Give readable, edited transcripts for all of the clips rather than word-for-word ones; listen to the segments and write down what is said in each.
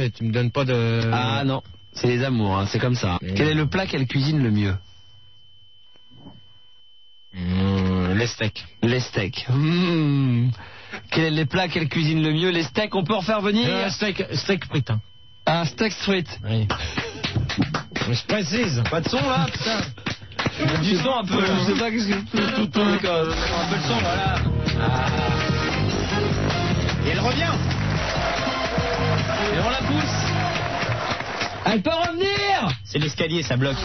mais tu me donnes pas de... Ah non, c'est les amours, hein, c'est comme ça. Quel est le plat qu'elle cuisine le mieux? Les steaks. Les steaks. Quel est le plat qu'elle cuisine le mieux? Les steaks, on peut en faire venir? Steak frites. Hein. Ah, steak frites. Oui. Je précise. Pas de son là, putain. Du son un peu, je sais pas qu'est-ce que tout tourne comme un peu de son, voilà. Et elle revient. Et on la pousse. Elle peut revenir. C'est l'escalier, ça bloque.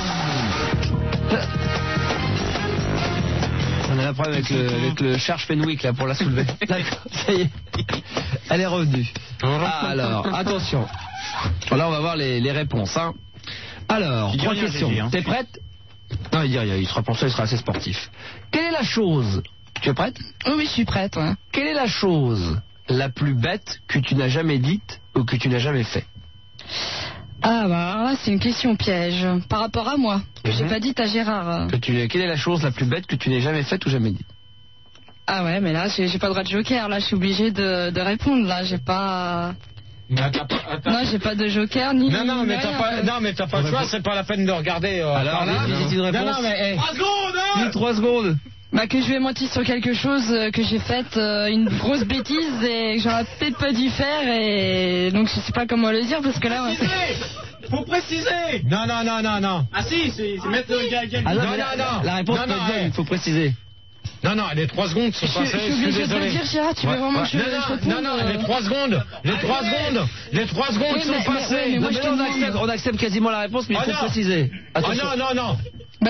On a la preuve avec le Charge Fenwick là pour la soulever. D'accord, ça y est. Elle est revenue. Alors, attention. Là, on va voir les réponses. Hein. Alors, 3 questions. Hein. T'es prête? Non, il dit rien. Il sera pour ça, il sera assez sportif. Quelle est la chose? Tu es prête? Oui, je suis prête. Ouais. Quelle est la chose la plus bête que tu n'as jamais dite ou que tu n'as jamais fait? Ah bah alors là c'est une question piège. Par rapport à moi, que j'ai pas dite à Gérard. Quelle est la chose la plus bête que tu n'aies jamais faite ou jamais dite? Ah ouais, mais là j'ai pas le droit de joker. Là je suis obligée de répondre. Là j'ai pas. Non, j'ai pas de joker ni. Non, mais t'as pas le choix. C'est pas la peine de regarder. Alors là, une réponse. Non, mais 3 secondes. Hein 3 secondes. Bah que je vais mentir sur quelque chose que j'ai fait une grosse bêtise et que j'aurais peut-être pas dû faire et donc je sais pas comment le dire parce que là. Faut préciser. Non. Ah si, c'est mettre le gars. Ah non, la réponse peut être bien, il faut préciser. Non, les 3 secondes sont passées, je suis obligée de te le dire, Gérard, tu veux vraiment que je réponde? Non, les 3 secondes. Les 3 secondes sont passées. Mais moi, on accepte quasiment la réponse, mais il faut préciser. Attention. Non. Bah,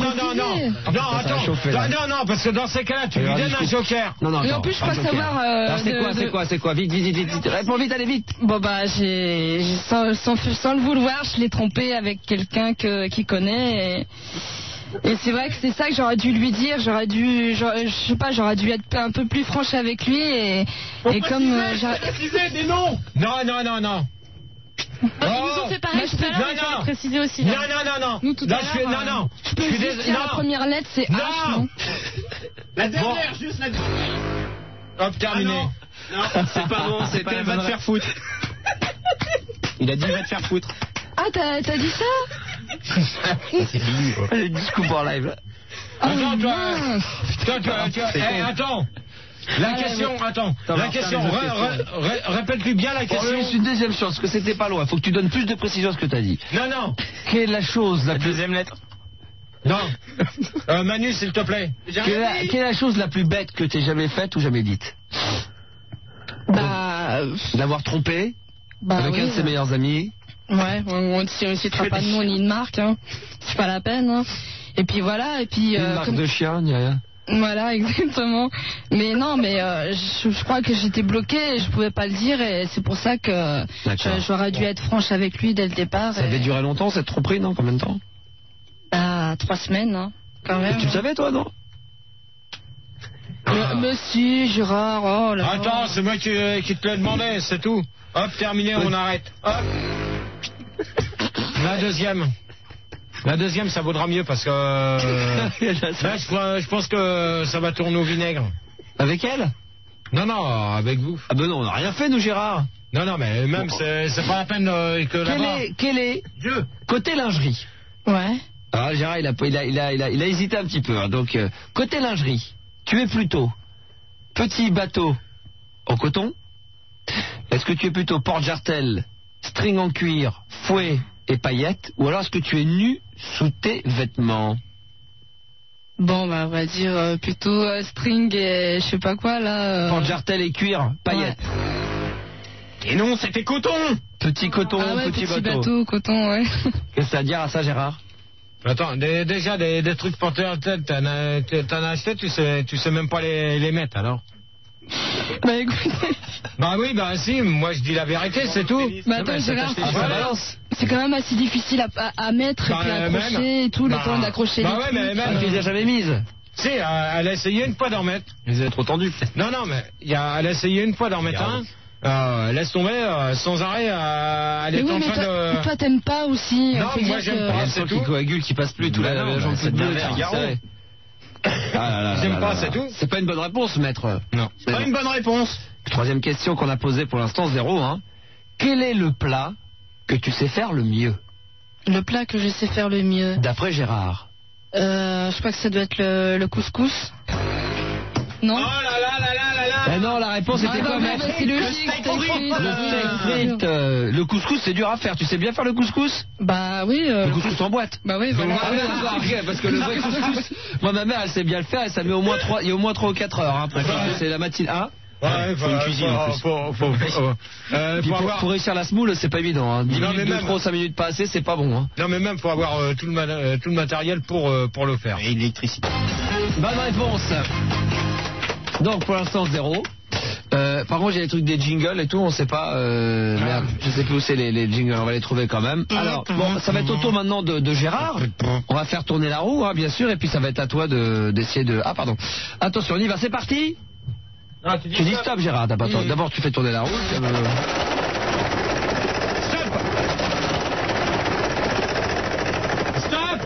Non, parce que dans ces cas-là, tu lui donnes un joker. Non, et en plus, je crois savoir. Alors, c'est quoi Vite. Réponds vite, allez vite. Bon, bah, sans le vouloir, je l'ai trompé avec quelqu'un qui connaît. Et c'est vrai que c'est ça que j'aurais dû lui dire. J'aurais dû être un peu plus franche avec lui. Et comme. Préciser des noms. Non. Ils nous ont fait pareil tout à l'heure, il fallait préciser aussi. Non. Nous tout à l'heure. Non. Je peux juste dire la première lettre, c'est H, non? La dernière, juste la dernière. Hop, terminé. Non, c'est pas bon, c'était va te faire foutre. Il a dit va te faire foutre. Ah, t'as dit ça? C'est lui. Le discours en live. Attends, attends. La question, répète-lui bien la question. C'est une deuxième chance, parce que c'était pas loin. Faut que tu donnes plus de précision à ce que t'as dit. Non. Quelle est la chose la plus... Deuxième lettre. Non. Manu, s'il te plaît. Quelle est la chose la plus bête que t'aies jamais faite ou jamais dite? Bah... L'avoir trompé avec un de ses meilleurs amis. Ouais, on ne citera pas de nom ni de marque, hein. C'est pas la peine, hein. Et puis voilà, et puis... Une marque de chien, ni rien. Voilà, exactement. Mais non, mais je crois que j'étais bloquée et je pouvais pas le dire et c'est pour ça que j'aurais dû être franche avec lui dès le départ. Ça avait duré longtemps cette tromperie, non? Combien de temps? 3 semaines, hein, quand même. Et tu le savais, toi, non? Mais si, Gérard, oh là. Attends, c'est moi qui te l'ai demandé, c'est tout. Hop, terminé, on arrête. Hop. La deuxième, ça vaudra mieux parce que là, je pense que ça va tourner au vinaigre. Avec elle? Non, avec vous. Ah ben non, on n'a rien fait, nous, Gérard. Non, mais même, c'est pas la peine que là-bas. Quel est Dieu. Côté lingerie. Ouais. Alors, Gérard, il a hésité un petit peu. Hein, donc, côté lingerie, tu es plutôt petit bateau en coton? Est-ce que tu es plutôt porte-jartel, string en cuir, fouet et paillettes, ou alors est-ce que tu es nu sous tes vêtements? Bon, bah, on va dire plutôt string et je sais pas quoi, là. Porte-jartel et cuir, paillettes. Ouais. Et non, c'était coton. Petit coton, petit bateau. Coton, ouais. Qu'est-ce que t'as à dire à ça, Gérard? Attends, déjà, des trucs porte-jartel, t'en as acheté, tu sais même pas les mettre, alors? Bah, écoutez... Bah oui, bah si, moi je dis la vérité, c'est tout. Bah attends, Gérard, c'est quand même assez difficile à mettre et puis à accrocher et tout, le temps d'accrocher les trucs. Mais même, tu les as jamais mises. Si, elle a essayé une fois d'en mettre. Ils avaient trop tendu. Non, mais elle a essayé une fois d'en mettre un. Laisse tomber, sans arrêt, elle est en train de... Toi t'aimes pas aussi. Non, moi j'aime pas, c'est tout. Qui coagule, qui passe plus, tout la jambe toute bleue, J'aime pas, c'est tout. C'est pas une bonne réponse, maître. Non. C'est pas une bonne réponse. Troisième question qu'on a posée pour l'instant, 0. Hein. Quel est le plat que tu sais faire le mieux? Le plat que je sais faire le mieux. D'après Gérard. Je crois que ça doit être le couscous. Non. Oh là là là là là là. Eh non, la réponse était quoi, mec? C'est logique. Le couscous, c'est dur à faire. Tu sais bien faire le couscous? Bah oui. Le couscous en boîte. Bah oui, voilà. Ah oui, d'accord, ok, parce que le vrai couscous, moi ma mère elle sait bien le faire et ça met au moins 3, il y a au moins 3 ou 4 heures pour faire, c'est la matinée. Hein? Ouais, faut une cuisine en plus. Pour réussir la semoule, c'est pas évident. 10 minutes de trop, 5 minutes pas assez, c'est pas bon. Non, mais même, faut avoir tout le matériel pour le faire. Et l'électricité. Bonne réponse. Donc, pour l'instant, 0. Par contre, j'ai les trucs des jingles et tout, on sait pas. Merde, je sais plus où c'est les jingles, on va les trouver quand même. Alors, bon, ça va être au tour maintenant de Gérard. On va faire tourner la roue, bien sûr, et puis ça va être à toi d'essayer de. Ah, pardon. Attention, on y va, c'est parti. Ah, tu dis stop, Gérard. D'abord, tu fais tourner la roue. Stop.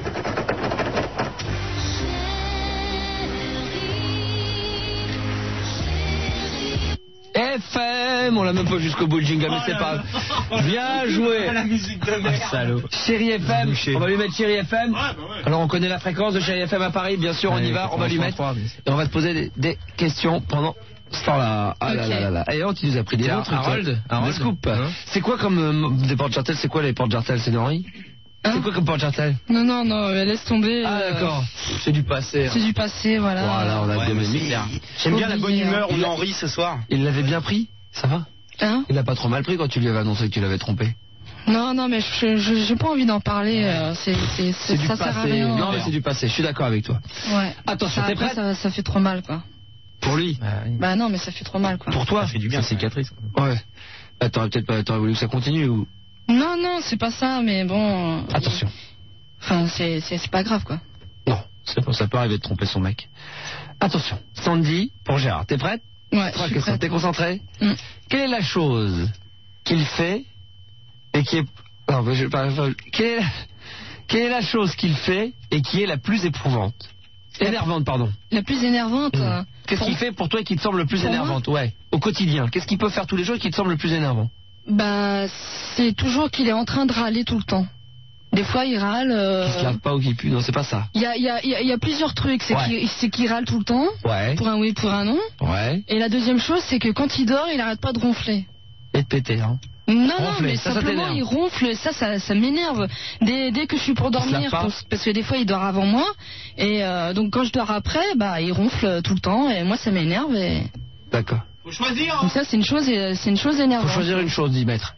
FM, on l'a même pas jusqu'au bout le jingle, mais c'est pas. Bien joué. La musique de merde. Salaud. Chérie FM, on va lui mettre Chérie FM. Alors on connaît la fréquence de Chérie FM à Paris, bien sûr, on y va, on va lui mettre. Et on va te poser des questions pendant ce temps-là. Ah là là là là. Et alors tu nous as pris des trucs. Harold. Des scoops. C'est quoi comme des portes jartelles? C'est quoi les portes jartelles? C'est Henri? C'est quoi comme porte jartelles? Non, laisse tomber. Ah d'accord. C'est du passé. C'est du passé, voilà. Voilà, on a gommé. J'aime bien la bonne humeur où Henri ce soir. Il l'avait bien pris? Ça va? Hein? Il l'a pas trop mal pris quand tu lui avais annoncé que tu l'avais trompé? Non, mais j'ai pas envie d'en parler. C'est du ça passé. sert à rien. Non, mais c'est du passé. Je suis d'accord avec toi. Ouais. Attention, t'es prête? Ça fait trop mal, quoi. Pour lui? Bah non, mais ça fait trop mal, quoi. Pour toi? Ça fait du bien, cicatrice. Ouais. Bah, t'aurais voulu que ça continue ou? Non, c'est pas ça, mais bon. Attention. Enfin, c'est pas grave, quoi. Non, c'est bon, ça peut arriver de tromper son mec. Attention. Sandy, pour Gérard. T'es prête? Ouais, je suis prête. T'es concentré? Mm. Quelle est la chose qu'il fait et qui est... Non, mais quelle est la chose qu'il fait et qui est la plus éprouvante? Énervante, pardon. La plus énervante. Qu'est-ce qu'il fait pour toi qui te semble le plus énervante? Ouais, au quotidien. Qu'est-ce qu'il peut faire tous les jours qui te semble le plus énervant? Bah, c'est toujours qu'il est en train de râler tout le temps. Des fois, il râle. Qu'il se lave pas ou qu'il pue, non, c'est pas ça. Il y a plusieurs trucs. C'est qu'il râle tout le temps. Ouais. Pour un oui, pour un non. Ouais. Et la deuxième chose, c'est que quand il dort, il arrête pas de ronfler. Et de péter, hein. Non, Ronfler, mais ça simplement t'énerve. il ronfle, ça m'énerve. Dès que je suis pour dormir, parce que des fois il dort avant moi, et donc quand je dors après, bah il ronfle tout le temps, et moi ça m'énerve. Et... D'accord. Faut choisir. Donc ça c'est une chose énervante. Faut choisir une chose, 10 mètres.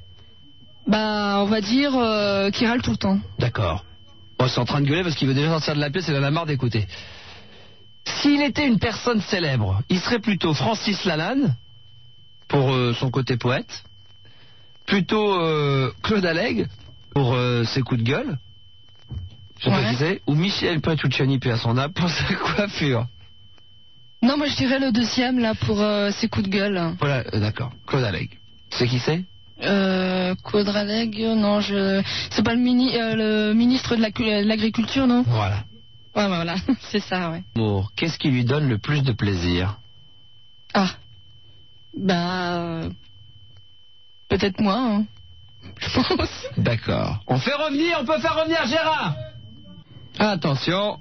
Bah on va dire qu'il râle tout le temps. D'accord. Bon, c'est en train de gueuler parce qu'il veut déjà sortir de la pièce et il en a marre d'écouter. S'il était une personne célèbre, il serait plutôt Francis Lalanne, pour son côté poète, plutôt Claude Allègre, pour ses coups de gueule, je sais pas qui c'est, ou Michel Petrucciani, paix à son âme, pour sa coiffure. Non, moi je dirais le deuxième là pour ses coups de gueule. Voilà, d'accord. Claude Allègre. Tu sais qui c'est? Claude Allègre, non, c'est pas le ministre de l'agriculture, non? Voilà. Ouais, voilà, c'est ça, ouais. Amour, qu'est-ce qui lui donne le plus de plaisir? Ah, bah, peut-être moi, hein. Je pense. D'accord. On peut faire revenir Gérard. Attention.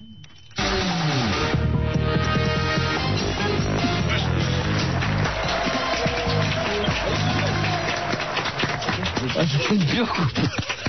C'est une pure coupe.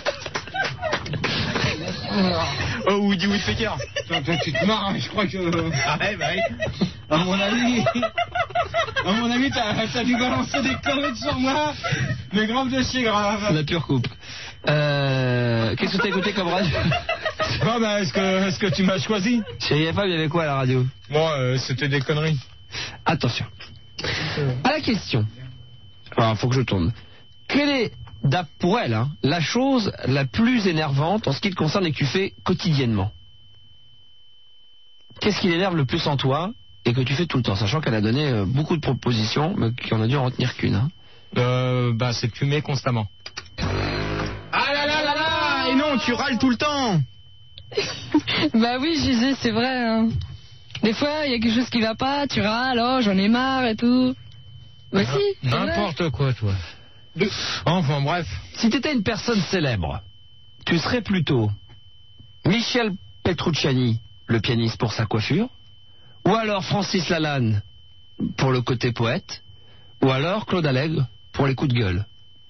Oh, Woody Woodpecker. Tu te marres, je crois que... Ah ouais, bah oui. À mon avis, t'as dû balancer des conneries sur moi, mais grave de chez grave. La pure coupe. Qu'est-ce que t'as écouté comme radio? Bon, bah, est-ce que tu m'as choisi? Chérie FM, il y avait quoi à la radio? Moi, c'était des conneries. Attention. À la question. Alors, faut que je tourne. Quelle est, pour elle, hein, la chose la plus énervante en ce qui te concerne et que tu fais quotidiennement? Qu'est-ce qui l'énerve le plus en toi et que tu fais tout le temps, sachant qu'elle a donné beaucoup de propositions, mais qu'on a dû en retenir qu'une, hein? Bah, c'est de fumer constamment. Ah là là là là. Et non, tu râles tout le temps. Bah oui, je disais, c'est vrai, hein. Des fois, il y a quelque chose qui va pas, tu râles, oh, j'en ai marre et tout. Bah si, c'est vrai. N'importe quoi, toi. Enfin, bref. Si tu étais une personne célèbre, tu serais plutôt Michel Petrucciani, le pianiste pour sa coiffure, ou alors Francis Lalanne pour le côté poète, ou alors Claude Allègre pour les coups de gueule.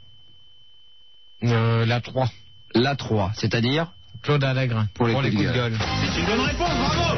La 3. La 3, c'est-à-dire Claude Allègre pour les coups de gueule. C'est une bonne réponse, bravo.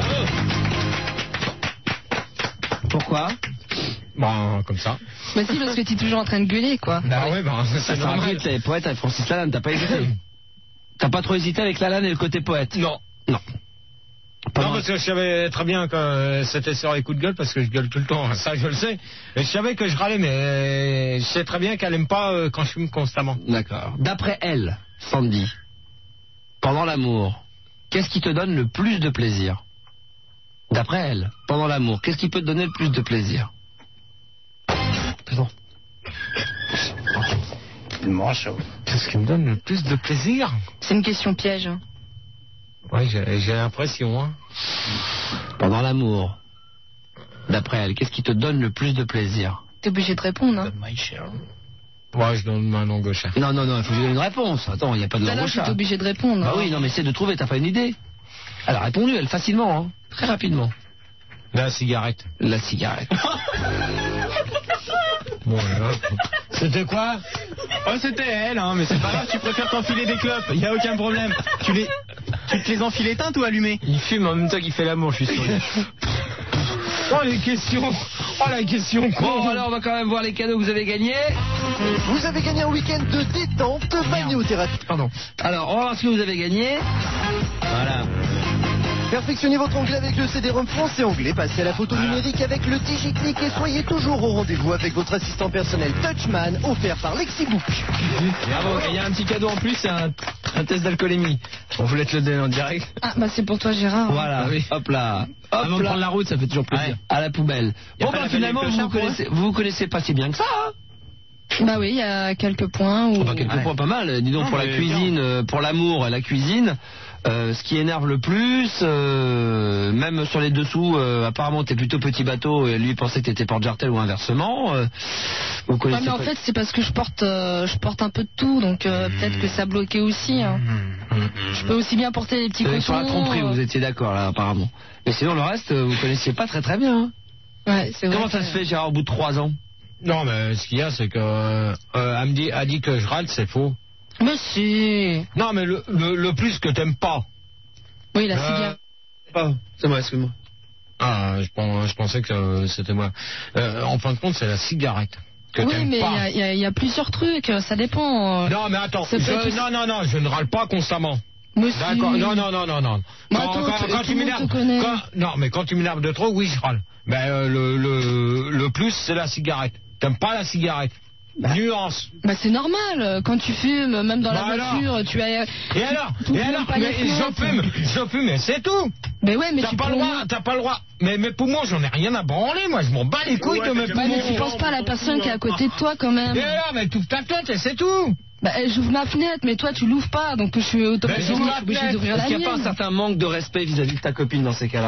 Pourquoi? Bon, comme ça. Bah si, parce que t'es toujours en train de gueuler, quoi. Ah ouais, bah, c'est normal. Les poètes avec Francis Lalanne, t'as pas hésité? T'as pas trop hésité avec Lalanne et le côté poète? Non. Non. Non, parce que je savais très bien que c'était sur les coups de gueule, parce que je gueule tout le temps, ça je le sais. Et je savais que je râlais, mais je sais très bien qu'elle aime pas quand je fume constamment. D'accord. D'après elle, Sandy, pendant l'amour, qu'est-ce qui te donne le plus de plaisir? D'après elle, pendant l'amour, qu'est-ce qui peut te donner le plus de plaisir? Pardon. Qu'est-ce qui me donne le plus de plaisir? C'est une question piège. Hein. Ouais, j'ai l'impression, hein. Pendant l'amour, d'après elle, qu'est-ce qui te donne le plus de plaisir? T'es obligé de répondre. Hein. Ouais, je donne ma langue au chat. Non, il faut que je donne une réponse. Attends, il n'y a pas de langue au chat. T'es obligé de répondre. Bah oui, non, mais essaie de trouver, t'as pas une idée? Elle a répondu, elle, facilement, hein. Très rapidement. La cigarette. La cigarette. Bon, c'était quoi? Oh, c'était elle, hein, mais c'est pas grave, tu préfères t'enfiler des clopes, y a aucun problème. Tu te les enfiles éteintes ou allumées? Il fume en même temps qu'il fait l'amour, je suis sûr. Oh, les questions. Oh, la question con. Bon, alors on va quand même voir les cadeaux que vous avez gagnés. Vous avez gagné un week-end de détente magnéothérapie. Pardon. Alors, on va voir ce que vous avez gagné. Voilà. Perfectionnez votre anglais avec le CD-ROM français anglais. Passez à la photo numérique avec le DigiClick et soyez toujours au rendez-vous avec votre assistant personnel Touchman offert par Lexibook. Bravo, il y a un petit cadeau en plus, c'est un test d'alcoolémie. On voulait te le donner en direct. Ah bah c'est pour toi Gérard. Voilà, oui. hop là. Hop Avant de là. prendre la route, ça fait toujours plaisir. À la poubelle. Y a Bon, pas bah la finalement, famille vous connaissez pas si bien que ça, hein? Bah oui, il y a quelques points. Où... Quelques points pas mal. Dis donc, Non, pour la mais cuisine, pour l'amour et la cuisine, ce qui énerve le plus, même sur les dessous, apparemment t'es plutôt petit bateau et lui pensait que t'étais porte-jartel ou inversement. Vous Ouais, connaissez mais en pas... fait c'est parce que je porte un peu de tout, donc peut-être que ça bloquait aussi. Hein. Je peux aussi bien porter les petits Sur la cotons. tromperie, vous étiez d'accord là, apparemment. Mais sinon le reste, vous connaissiez pas très très bien. Hein. Ouais, c'est vrai. Comment ça se fait, Gérard, au bout de 3 ans? Non, mais ce qu'il y a, c'est que elle a dit que je râle, c'est faux. Mais si. Non, mais le plus que t'aimes pas. Oui, la cigarette. C'est moi, excuse-moi. Ah, je pensais que c'était moi. En fin de compte, c'est la cigarette que Oui, t'aimes mais pas. il y a plusieurs trucs, ça dépend. Non, mais attends. Ça peut être- Non, je ne râle pas constamment. Mais si. D'accord. Non. Mais attends, Quand tout tu le monde m'énerves, te connaît. non, mais quand tu m'énerves de trop, oui, je râle. Mais le plus, c'est la cigarette. T'aimes pas la cigarette. Nuance. Bah c'est normal, quand tu fumes, même dans Bah la voiture, tu as... Et alors tu fumes pas les Mais fenêtres. je fume, et c'est tout. Mais ouais, mais T'as tu pas le droit, t'as pas le droit. Mais mes poumons, j'en ai rien à branler, moi, je m'en bats les couilles de mes Bah, poumons. mais tu penses pas à la personne qui est à côté de toi quand même. Et alors, mais t'ouvres ta fenêtre et c'est tout. Bah j'ouvre ma fenêtre, mais toi tu l'ouvres pas, donc je suis automatiquement j'ouvre la obligé fenêtre. d'ouvrir Est-ce la qu'il n'y a pas un mienne. certain manque de respect vis-à-vis de ta copine dans ces cas-là?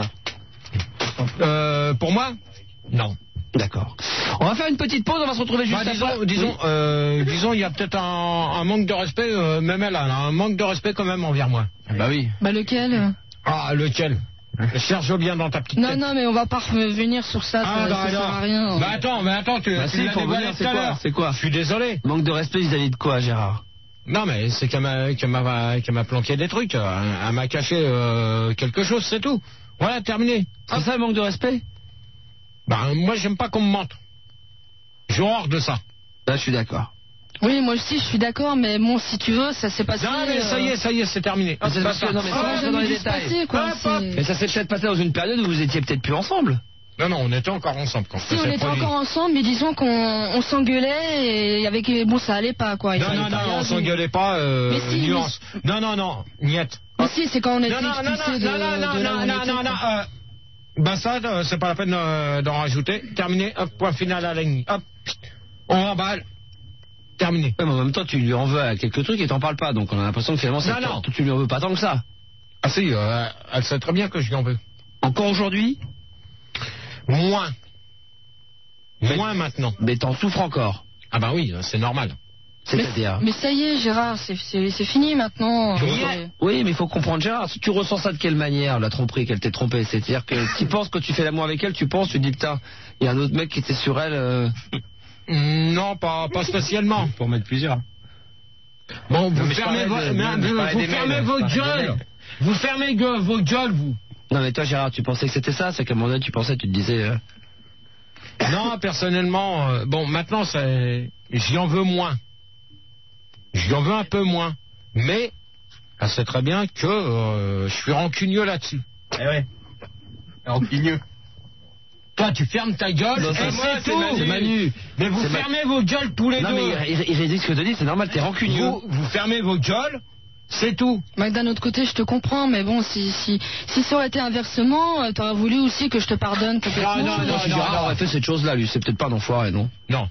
Pour moi, non. D'accord. On va faire une petite pause, on va se retrouver juste Bah, après. disons, il y a peut-être un manque de respect, même elle a un manque de respect quand même envers moi. Bah oui. Bah lequel? Ah, lequel? Cherche bien dans ta petite Non, tête. non, mais on va pas revenir sur ça, ça sert à rien. Bah attends, tu Bah si, l'as faut dévoilé revenir, tout à l'heure. c'est quoi? Je suis désolé. Manque de respect vis-à-vis de quoi, Gérard? Non, mais c'est qu'elle m'a planqué des trucs. Elle m'a caché quelque chose, c'est tout. Voilà, terminé. C'est ça le manque de respect? Bah, moi, j'aime pas qu'on me mente. J'ai horreur de ça. Là, je suis d'accord. Oui, moi aussi je suis d'accord, mais bon, si tu veux, ça s'est passé... Non, mais ça y est, c'est terminé. Mais c'est parce que- non, mais ça va dans jamais les dû se détails. passer, quoi. Hop, hop. Mais ça s'est peut-être passé dans une période où vous étiez peut-être plus ensemble. Non, on était encore ensemble quand Si, ça on s'est était produit. encore ensemble, mais disons qu'on s'engueulait et avec... Bon, ça allait pas, quoi. Il y avait Non, une période on où- s'engueulait pas, Mais si, nuance. Non, niette. Mais si, c'est quand on était Non, expulsés de là où on était, quoi. Ben ça, c'est pas la peine d'en rajouter. Terminé, hop, point final à la ligne. Hop, on remballe. Terminé. Ouais, mais en même temps, tu lui en veux à quelques trucs et t'en parles pas. Donc on a l'impression que finalement, Non. tu lui en veux pas tant que ça. Ah si, elle sait très bien que je lui en veux. Encore aujourd'hui? Moins maintenant. Mais t'en souffres encore. Ah bah oui, c'est normal. C'est-à-dire mais ça y est, Gérard, c'est fini maintenant. Oui, mais il faut comprendre, Gérard, si tu ressens ça de quelle manière, la tromperie, qu'elle t'ait trompé? C'est-à-dire que tu penses que tu fais l'amour avec elle, tu dis, putain, il y a un autre mec qui était sur elle. Non, pas spécialement. Pour mettre plusieurs. Bon, vous fermez votre gueule. Vous fermez vos gueules, vous. Non, mais toi, Gérard, tu pensais que c'était ça? C'est qu'à un moment donné, tu te disais... Non, personnellement, bon, maintenant, j'y en veux moins. J'y en veux un peu moins. Mais, elle sait très bien que je suis rancunieux là-dessus. Eh ouais. Rancunieux. Toi, tu fermes ta gueule, Non, et c'est tout. C'est Manu. Mais vous fermez vos gueules tous les deux. Non, mais il dit ce que je te dis, c'est normal, t'es rancunieux. Vous fermez vos gueules, c'est tout. Bah, d'un autre côté, je te comprends, mais bon, si ça aurait été inversement, t'aurais voulu aussi que je te pardonne complètement. Non, Gérard aurait fait cette chose-là, lui, c'est peut-être pas un enfoiré, non? Non.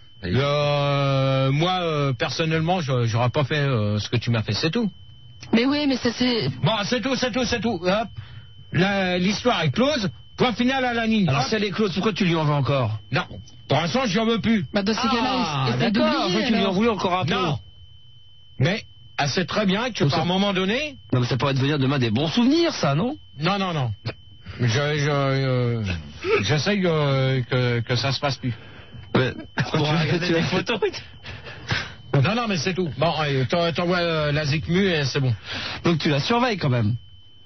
Moi, personnellement, j'aurais pas fait ce que tu m'as fait, c'est tout. Mais oui, mais ça c'est... Bon, c'est tout. Hop. L'histoire est close. Point final à la ligne. Alors si elle est close, pourquoi tu lui en veux encore? Non. Pour l'instant, je n'en veux plus. Bah, dans ces cas-là, essaie d'accord, d'oublier, tu lui en voulais encore un peu. Non. Mais elle sait très bien que par un moment donné... Non, mais ça pourrait devenir demain des bons souvenirs, ça, non? Non. J'essaye que ça se passe plus. Mais, tu as des photos. Non, mais c'est tout. Bon, t'envoies la Zikmu et c'est bon. Donc tu la surveilles quand même?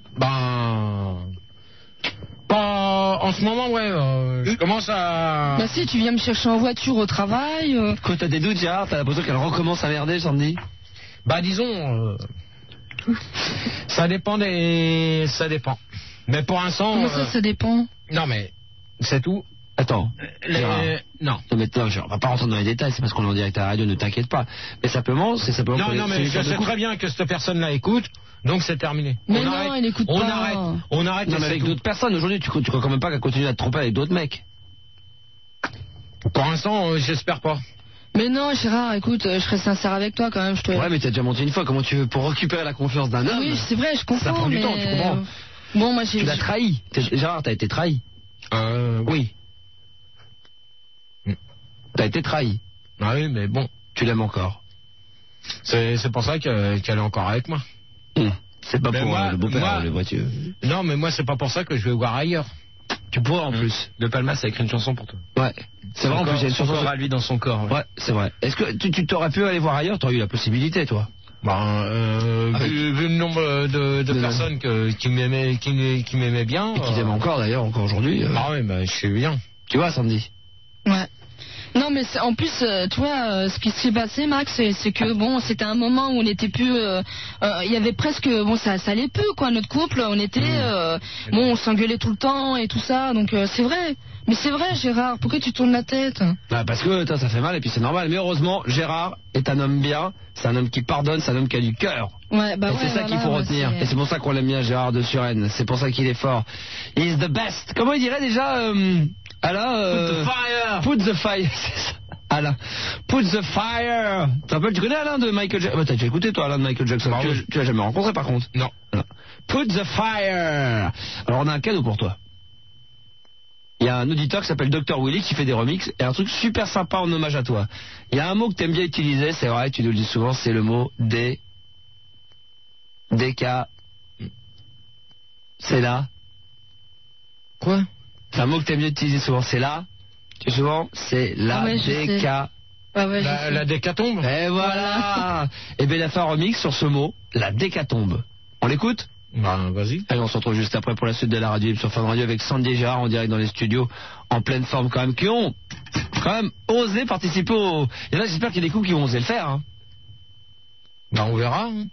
Pas en ce moment, ouais. Je commence à... Bah si, tu viens me chercher en voiture au travail. Quoi, t'as des doutes, Gérard? T'as l'impression qu'elle recommence à merder samedi? Bah disons... ça dépend. Mais pour l'instant... Comment ça dépend? Non, mais c'est tout. Attends. Non. Maintenant, on va pas rentrer dans les détails, c'est parce qu'on est en direct à la radio, ne t'inquiète pas. Mais simplement, c'est simplement... Non, mais je sais très bien que cette personne-là écoute, donc c'est terminé. Mais non, il écoute pas. On arrête. Non, mais avec d'autres personnes, aujourd'hui, tu crois quand même pas qu'elle continue à te tromper avec d'autres mecs? Pour l'instant, j'espère pas. Mais non, Gérard, écoute, je serai sincère avec toi quand même. Ouais, mais t'as déjà menti une fois, comment tu veux pour récupérer la confiance d'un homme? Oui, c'est vrai, je comprends. Ça prend du temps, tu comprends? Bon, moi Tu l'as trahi. Gérard, t'as été trahi. Oui. T'as été trahi. Ah oui, mais bon. Tu l'aimes encore. C'est pour ça qu'elle est encore avec moi. C'est pas pour le beau-père, le voiture. Non, mais moi, c'est pas pour ça que je vais voir ailleurs. Tu pourras en plus. De Palmas a écrit une chanson pour toi. Ouais. C'est vrai, en plus, il y a une chanson à lui dans son corps. Ouais, c'est vrai. Est-ce que tu t'aurais pu aller voir ailleurs? T'aurais eu la possibilité, toi? Vu le nombre de personnes qui m'aimaient bien. Et qui t'aiment encore, d'ailleurs, encore aujourd'hui. Ah oui, bah, je sais bien. Tu vois, Sandy? Ouais. Non, mais en plus, tu vois, ce qui s'est passé, Max, c'est que bon, c'était un moment où on n'était plus, il y avait presque, bon, ça allait plus, quoi, notre couple, on était, bon, on s'engueulait tout le temps et tout ça, donc c'est vrai. Mais c'est vrai, Gérard, pourquoi tu tournes la tête? Bah, parce que ça fait mal et puis c'est normal. Mais heureusement, Gérard est un homme bien, c'est un homme qui pardonne, c'est un homme qui a du cœur. Ouais, bah et c'est ça qu'il faut retenir. Et c'est pour ça qu'on l'aime bien, Gérard de Suresnes. C'est pour ça qu'il est fort. He's the best. Comment il dirait déjà Alain, Put the fire. C'est ça. Alain. Put the fire. Tu te rappelles, tu connais Alain de Michael Jackson? T'as déjà écouté toi Alain de Michael Jackson? Tu l'as jamais rencontré par contre? Non. Put the fire. Alors on a un cadeau pour toi. Il y a un auditeur qui s'appelle Dr Willy qui fait des remixes et un truc super sympa en hommage à toi. Il y a un mot que t'aimes bien utiliser, c'est vrai, tu nous le dis souvent, c'est le mot DK. C'est là. Quoi? C'est un mot que t'aimes bien utiliser souvent, c'est là. Tu sais souvent, c'est la DK. Ah ouais, la décatombe. Et voilà. Et bien il a fait un remix sur ce mot, la décatombe. On l'écoute? Bah, vas-y. Allez, on se retrouve juste après pour la suite de la radio sur Fun Radio avec Sandy et Gérard en direct dans les studios, en pleine forme quand même, qui ont quand même osé participer au... Il y en a, j'espère qu'il y a des coups qui ont osé le faire. Hein. Bah, on verra. Hein.